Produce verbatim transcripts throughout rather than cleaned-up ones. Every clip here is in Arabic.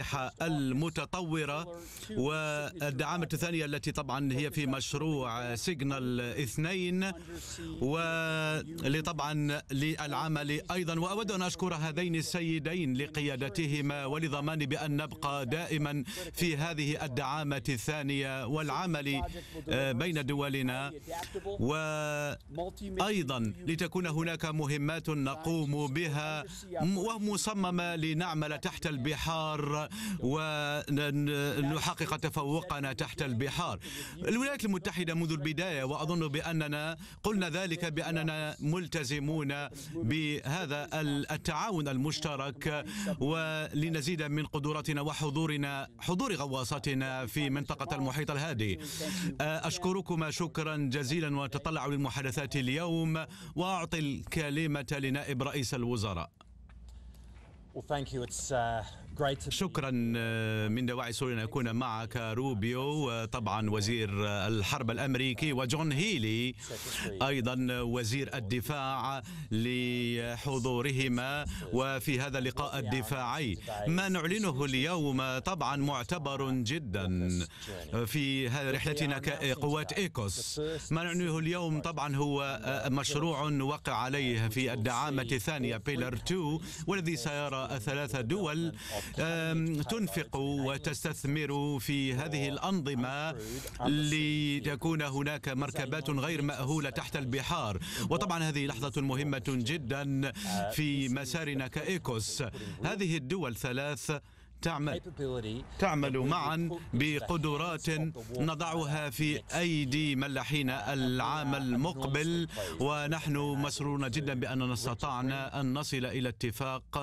الأسلحة المتطورة، والدعامة الثانية التي طبعا هي في مشروع سيجنال اثنين، وطبعا للعمل أيضا. وأود أن أشكر هذين السيدين لقيادتهما ولضمان بأن نبقى دائما في هذه الدعامة الثانية والعمل بين دولنا، وأيضا لتكون هناك مهمات نقوم بها ومصممة لنعمل تحت البحار ونحقق تفوقنا تحت البحار. الولايات المتحدة منذ البداية، وأظن بأننا قلنا ذلك، بأننا ملتزمون بهذا التعاون المشترك ولنزيد من قدراتنا وحضورنا حضور غواصاتنا في منطقة المحيط الهادي. أشكركما شكرا جزيلا وأتطلع للمحادثات اليوم، وأعطي الكلمة لنائب رئيس الوزراء. شكرا، من دواعي سوري أن أكون معك روبيو، طبعا وزير الحرب الأمريكي، وجون هيلي أيضا وزير الدفاع لحضورهما وفي هذا اللقاء الدفاعي. ما نعلنه اليوم طبعا معتبر جدا في رحلتنا كقوات إيكوس. ما نعلنه اليوم طبعا هو مشروع وقع عليه في الدعامة الثانية بيلر اثنين، والذي سيرى ثلاث دول تنفق وتستثمر في هذه الأنظمة لتكون هناك مركبات غير مأهولة تحت البحار. وطبعا هذه لحظة مهمة جدا في مسارنا كإيكوس. هذه الدول ثلاث تعمل تعمل معا بقدرات نضعها في أيدي ملاحينا العام المقبل، ونحن مسرورون جدا بأننا استطعنا أن نصل إلى اتفاق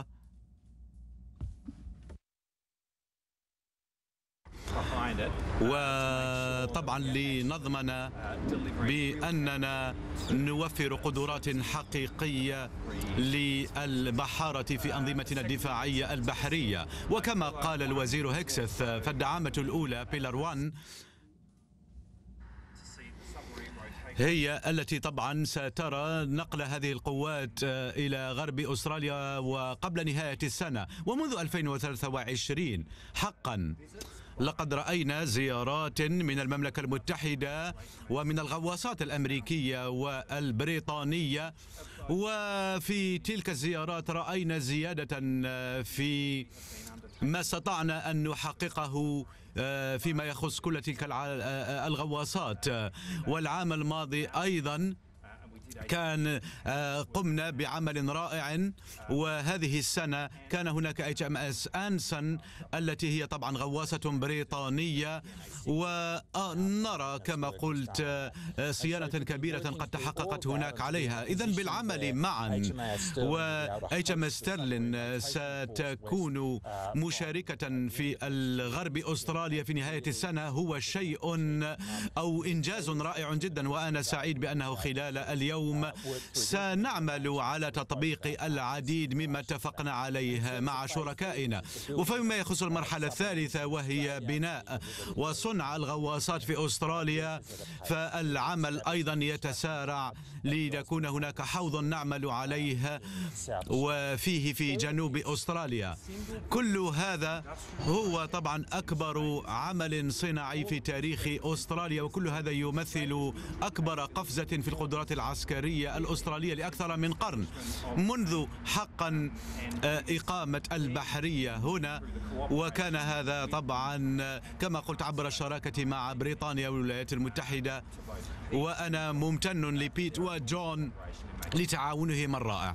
وطبعا لنضمن بأننا نوفر قدرات حقيقية للبحارة في أنظمتنا الدفاعية البحرية. وكما قال الوزير هيكسث، فالدعامة الأولى بيلر واحد هي التي طبعا سترى نقل هذه القوات إلى غرب أستراليا وقبل نهاية السنة. ومنذ ألفين وثلاثة وعشرين حقا لقد رأينا زيارات من المملكة المتحدة ومن الغواصات الأمريكية والبريطانية، وفي تلك الزيارات رأينا زيادة في ما استطعنا أن نحققه فيما يخص كل تلك الغواصات. والعام الماضي أيضا كان قمنا بعمل رائع، وهذه السنة كان هناك اتش ام اس أنسون التي هي طبعا غواصة بريطانية، ونرى كما قلت صيانة كبيرة قد تحققت هناك عليها. إذن بالعمل معا، و اتش ام اس ستيرلين ستكون مشاركة في الغرب أستراليا في نهاية السنة، هو شيء أو إنجاز رائع جدا. وأنا سعيد بأنه خلال اليوم سنعمل على تطبيق العديد مما اتفقنا عليه مع شركائنا. وفيما يخص المرحلة الثالثة وهي بناء وصنع الغواصات في أستراليا، فالعمل أيضا يتسارع ليكون هناك حوض نعمل عليه وفيه في جنوب أستراليا. كل هذا هو طبعا أكبر عمل صناعي في تاريخ أستراليا، وكل هذا يمثل أكبر قفزة في القدرات العسكرية الأسترالية لأكثر من قرن، منذ حقا إقامة البحرية هنا. وكان هذا طبعا كما قلت عبر الشراكة مع بريطانيا والولايات المتحدة، وأنا ممتن لبيت وجون لتعاونهم الرائع.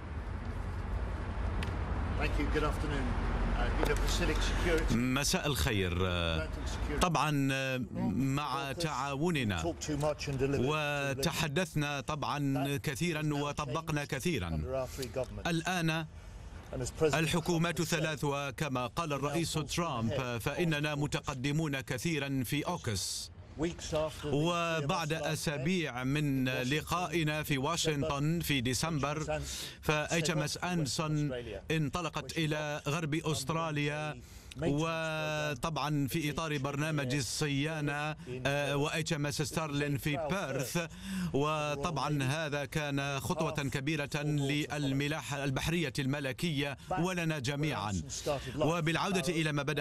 مساء الخير. طبعا مع تعاوننا وتحدثنا طبعا كثيرا وطبقنا كثيرا. الآن الحكومات ثلاث، وكما قال الرئيس ترامب فإننا متقدمون كثيرا في أوكس. وبعد أسابيع من لقائنا في واشنطن في ديسمبر، فاتش ام اس أنسون انطلقت إلى غرب أستراليا، وطبعا في إطار برنامج الصيانة و اتش ام اس ستيرلين في بيرث. وطبعا هذا كان خطوة كبيرة للملاحة البحرية الملكية ولنا جميعا. وبالعودة إلى ما بدأ